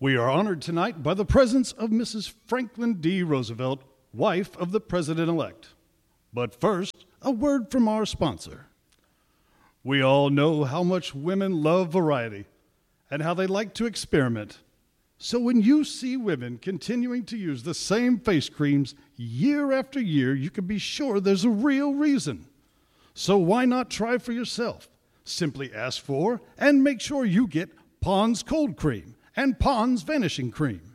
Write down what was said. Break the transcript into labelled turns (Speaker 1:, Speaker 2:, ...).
Speaker 1: We are honored tonight by the presence of Mrs. Franklin D. Roosevelt, wife of the President-elect. But first, a word from our sponsor. We all know how much women love variety and how they like to experiment. So when you see women continuing to use the same face creams year after year, you can be sure there's a real reason. So why not try for yourself? Simply ask for and make sure you get Pond's Cold Cream and Pond's Vanishing Cream.